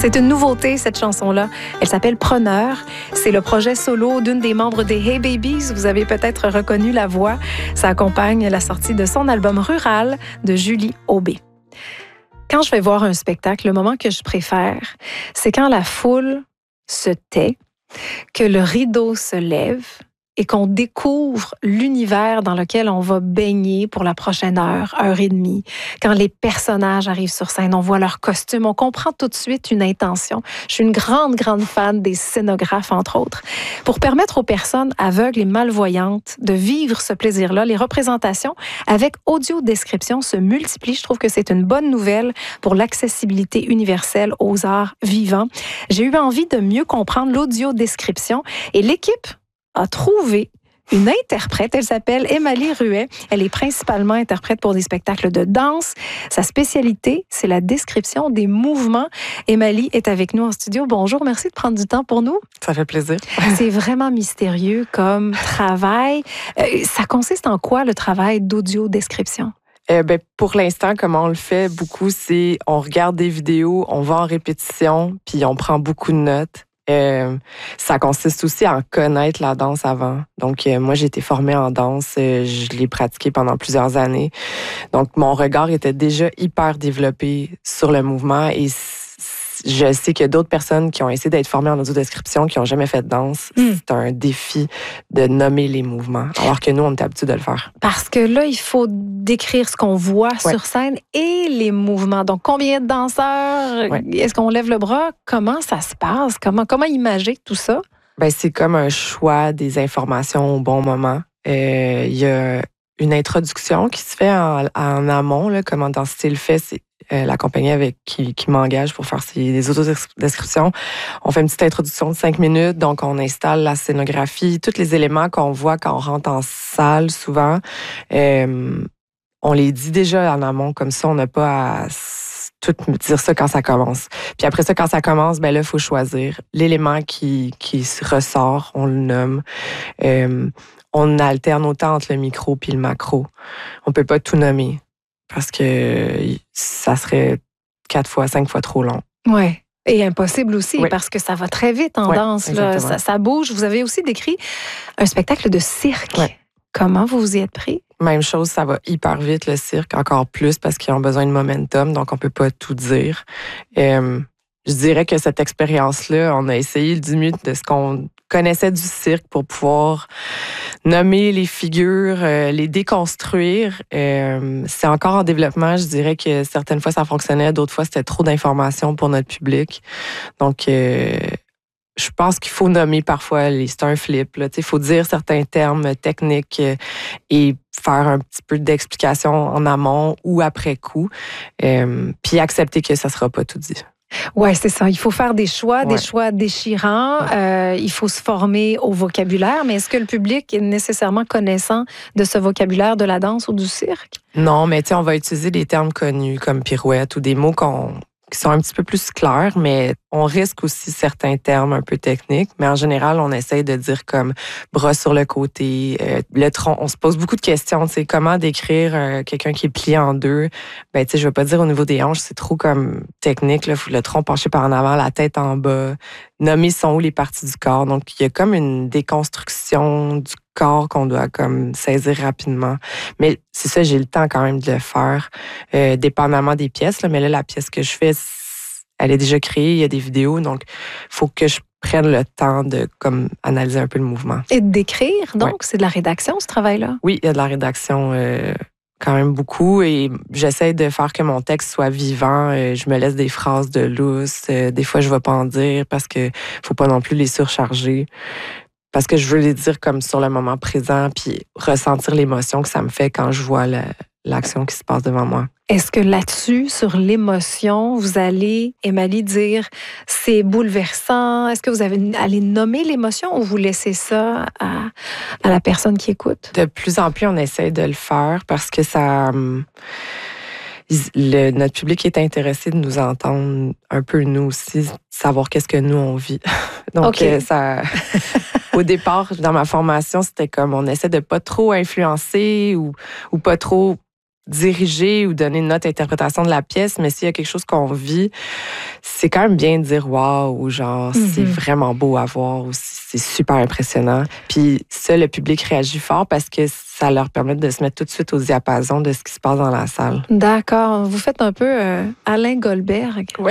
C'est une nouveauté, cette chanson-là. Elle s'appelle Preneur. C'est le projet solo d'une des membres des Hey Babies. Vous avez peut-être reconnu la voix. Ça accompagne la sortie de son album Rural de Julie Aubé. Quand je vais voir un spectacle, le moment que je préfère, c'est quand la foule se tait, que le rideau se lève et qu'on découvre l'univers dans lequel on va baigner pour la prochaine heure et demie. Quand les personnages arrivent sur scène, on voit leurs costumes, on comprend tout de suite une intention. Je suis une grande fan des scénographes, entre autres. Pour permettre aux personnes aveugles et malvoyantes de vivre ce plaisir-là, les représentations avec audio-description se multiplient. Je trouve que c'est une bonne nouvelle pour l'accessibilité universelle aux arts vivants. J'ai eu envie de mieux comprendre l'audio-description et l'équipe a trouvé une interprète. Elle s'appelle Émalie Ruet. Elle est principalement interprète pour des spectacles de danse. Sa spécialité, c'est la description des mouvements. Émalie est avec nous en studio. Bonjour, merci de prendre du temps pour nous. Ça fait plaisir. C'est vraiment mystérieux comme travail. Ça consiste en quoi, le travail d'audio-description? Pour l'instant, comment on le fait beaucoup, c'est on regarde des vidéos, on va en répétition, puis on prend beaucoup de notes. Ça consiste aussi à en connaître la danse avant. Donc, moi, j'ai été formée en danse. Je l'ai pratiquée pendant plusieurs années. Donc, mon regard était déjà hyper développé sur le mouvement et je sais qu'il y a d'autres personnes qui ont essayé d'être formées en audio-description qui n'ont jamais fait de danse. C'est un défi de nommer les mouvements, alors que nous, on est habitués de le faire. Parce que là, il faut décrire ce qu'on voit sur scène et les mouvements. Donc, combien de danseurs? Est-ce qu'on lève le bras? Comment ça se passe? Comment imager tout ça? C'est comme un choix des informations au bon moment. Il y a une introduction qui se fait en amont, là, comme en densité le fait, c'est la compagnie qui m'engage pour faire des autodescriptions. On fait une petite introduction de 5 minutes, donc on installe la scénographie, tous les éléments qu'on voit quand on rentre en salle souvent. On les dit déjà en amont, comme ça on n'a pas à tout me dire ça quand ça commence. Puis après ça, quand ça commence, là, il faut choisir l'élément qui ressort, on le nomme. On alterne autant entre le micro puis le macro. On peut pas tout nommer parce que ça serait 4 fois, 5 fois trop long. Oui. Et impossible aussi, parce que ça va très vite en danse. Là. Ça bouge. Vous avez aussi décrit un spectacle de cirque. Ouais. Comment vous vous y êtes pris? Même chose, ça va hyper vite, le cirque, encore plus parce qu'ils ont besoin de momentum, donc on peut pas tout dire. Je dirais que cette expérience-là, on a essayé du mieux de ce qu'on connaissait du cirque pour pouvoir nommer les figures, les déconstruire. C'est encore en développement. Je dirais que certaines fois, ça fonctionnait. D'autres fois, c'était trop d'informations pour notre public. Donc, je pense qu'il faut nommer parfois, c'est un flip. Il faut dire certains termes techniques et faire un petit peu d'explication en amont ou après coup. Puis accepter que ça ne sera pas tout dit. Oui, c'est ça. Il faut faire des choix déchirants. Il faut se former au vocabulaire. Mais est-ce que le public est nécessairement connaissant de ce vocabulaire de la danse ou du cirque? Non, mais on va utiliser des termes connus comme pirouette ou des mots qui sont un petit peu plus clairs, mais on risque aussi certains termes un peu techniques. Mais en général, on essaye de dire comme bras sur le côté, le tronc. On se pose beaucoup de questions. Comment décrire quelqu'un qui est plié en deux? Je veux pas dire au niveau des hanches, c'est trop comme technique. Là. Le tronc penché par en avant, la tête en bas. Nommer sont où les parties du corps. Donc, il y a comme une déconstruction du corps qu'on doit comme saisir rapidement. Mais c'est ça, j'ai le temps quand même de le faire, dépendamment des pièces. Là. Mais là, la pièce que je fais, elle est déjà créée, il y a des vidéos, donc il faut que je prenne le temps de comme analyser un peu le mouvement. Et de décrire, donc, c'est de la rédaction, ce travail-là? Oui, il y a de la rédaction quand même beaucoup et j'essaie de faire que mon texte soit vivant. Je me laisse des phrases de lousse. Des fois, je ne vais pas en dire parce que faut pas non plus les surcharger. Parce que je veux les dire comme sur le moment présent puis ressentir l'émotion que ça me fait quand je vois l'action qui se passe devant moi. Est-ce que là-dessus, sur l'émotion, vous allez, Émalie, dire c'est bouleversant? Est-ce que vous allez nommer l'émotion ou vous laissez ça à la personne qui écoute? De plus en plus, on essaie de le faire parce que ça... notre public est intéressé de nous entendre un peu nous aussi, savoir qu'est-ce que nous on vit. Donc, ça... Au départ, dans ma formation, c'était comme on essaie de pas trop influencer ou pas trop diriger ou donner notre interprétation de la pièce, mais s'il y a quelque chose qu'on vit, c'est quand même bien de dire wow, ou genre c'est vraiment beau à voir, ou c'est super impressionnant. Puis ça, le public réagit fort parce que ça leur permet de se mettre tout de suite au diapason de ce qui se passe dans la salle. D'accord. Vous faites un peu Alain Goldberg. Oui.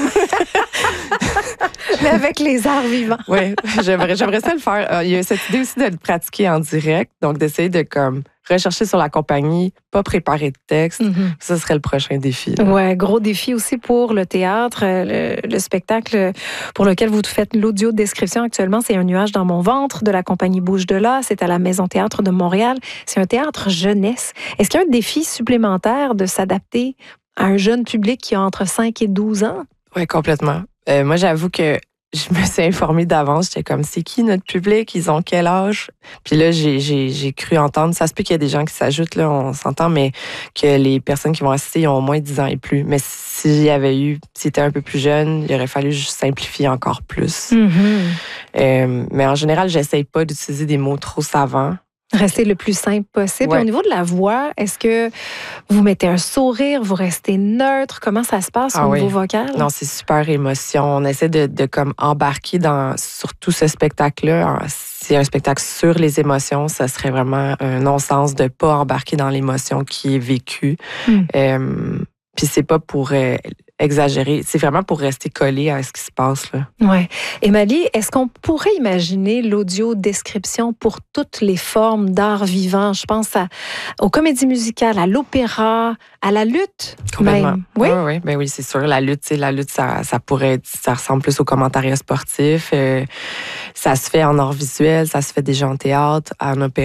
Mais avec les arts vivants. Oui, j'aimerais ça le faire. Il y a cette idée aussi de le pratiquer en direct, donc d'essayer de comme rechercher sur la compagnie, pas préparer de texte. Ça serait le prochain défi. Oui, gros défi aussi pour le théâtre. Le spectacle pour lequel vous faites l'audio-description actuellement, c'est Un nuage dans mon ventre de la compagnie Bouge de là. C'est à la Maison Théâtre de Montréal. C'est un théâtre jeunesse. Est-ce qu'il y a un défi supplémentaire de s'adapter à un jeune public qui a entre 5 et 12 ans? Oui, complètement. Moi, j'avoue que je me suis informée d'avance. J'étais comme, c'est qui notre public? Ils ont quel âge? Puis là, j'ai cru entendre. Ça se peut qu'il y a des gens qui s'ajoutent, là, on s'entend, mais que les personnes qui vont assister, ils ont au moins 10 ans et plus. Mais s'ils étaient un peu plus jeunes, il aurait fallu juste simplifier encore plus. Mais en général, j'essaye pas d'utiliser des mots trop savants. Rester le plus simple possible. Ouais. Au niveau de la voix, est-ce que vous mettez un sourire, vous restez neutre? Comment ça se passe au niveau vocal? Non, c'est super émotion. On essaie de comme embarquer sur tout ce spectacle-là. C'est un spectacle sur les émotions. Ça serait vraiment un non-sens de pas embarquer dans l'émotion qui est vécue. Puis c'est pas pour exagérer, c'est vraiment pour rester collé à ce qui se passe là. Ouais. Émalie, est-ce qu'on pourrait imaginer l'audio-description pour toutes les formes d'art vivant? Je pense aux comédies musicales, à l'opéra, à la lutte. Complètement. Même. Oui? Ben oui, c'est sûr. La lutte, ça pourrait être, ça ressemble plus au commentariat sportif. Ça se fait en art visuel, ça se fait déjà en théâtre, en opéra.